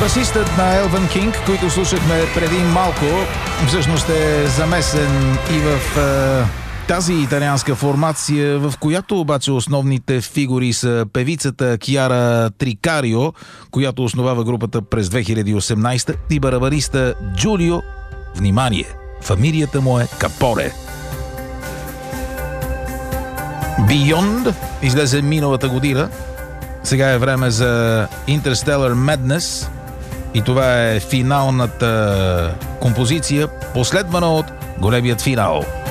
Басистът на Елвън Кинг, който слушахме преди малко, всъщност е замесен и в тази италианска формация, в която обаче основните фигури са певицата Киара Трикарио, която основава групата през 2018, и барабариста Джулио, внимание, фамилията му е Капоре. Beyond излезе миналата година. Сега е време за Interstellar Madness и това е финалната композиция, последвана от големият финал.